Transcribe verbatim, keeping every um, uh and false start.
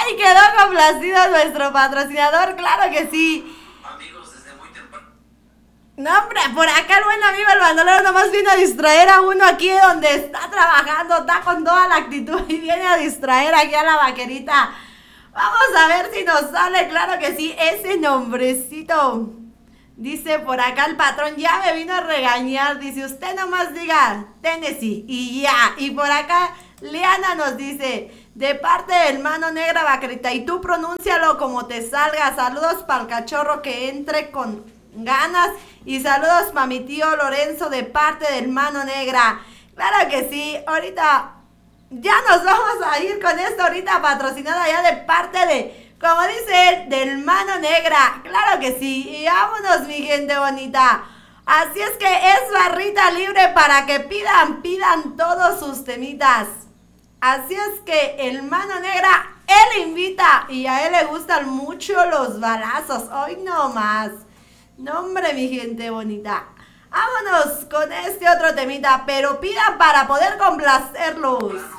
Ay, quedó complacido nuestro patrocinador, claro que sí. Amigos, desde muy temprano. No, hombre, por acá el buen amigo el bandolero nomás viene a distraer a uno aquí donde está trabajando, está con toda la actitud y viene a distraer aquí a la vaquerita. Vamos a ver si nos sale, claro que sí, ese nombrecito. Dice por acá el patrón, ya me vino a regañar, dice, usted nomás diga Tennessee y ya. Y por acá Leana nos dice, de parte del Mano Negra, vaquerita, y tú pronúncialo como te salga. Saludos para el cachorro que entre con ganas y saludos para mi tío Lorenzo de parte del Mano Negra. Claro que sí, ahorita ya nos vamos a ir con esto, ahorita patrocinada ya de parte de, como dice él, del Mano Negra. Claro que sí, y vámonos mi gente bonita. Así es que es barrita libre para que pidan, pidan todos sus temitas. Así es que el Mano Negra, él invita y a él le gustan mucho los balazos. Hoy no más. No, hombre, mi gente bonita. Vámonos con este otro temita, pero pidan para poder complacerlos.